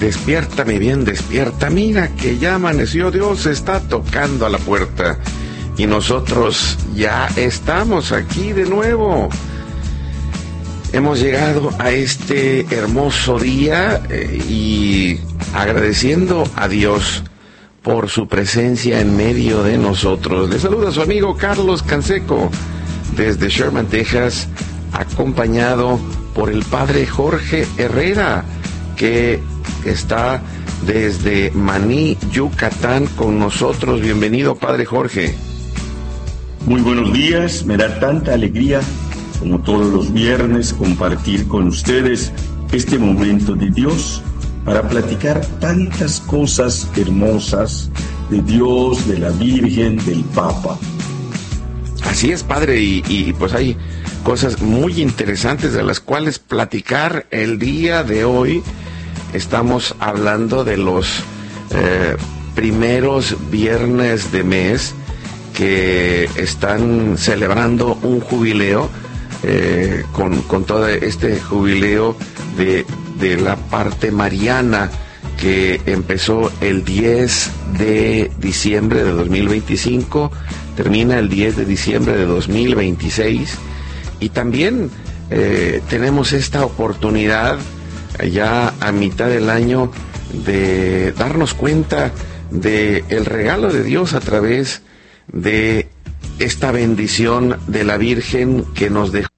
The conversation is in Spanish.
Despierta, mi bien, despierta. Mira que ya amaneció, Dios está tocando a la puerta. Y nosotros ya estamos aquí de nuevo. Hemos llegado a este hermoso día y agradeciendo a Dios por su presencia en medio de nosotros. Le saluda su amigo Carlos Canseco desde Sherman, Texas, acompañado por el padre Jorge Herrera, que está desde Maní, Yucatán, con nosotros. Bienvenido, padre Jorge. Muy buenos días, me da tanta alegría, como todos los viernes, compartir con ustedes este momento de Dios para platicar tantas cosas hermosas de Dios, de la Virgen, del Papa. Así es, padre, y pues hay cosas muy interesantes de las cuales platicar el día de hoy. Estamos hablando de los primeros viernes de mes que están celebrando un jubileo, con todo este jubileo de la parte mariana, que empezó el 10 de diciembre de 2025, termina el 10 de diciembre de 2026, y también tenemos esta oportunidad ya a mitad del año de darnos cuenta de el regalo de Dios a través de esta bendición de la Virgen que nos dejó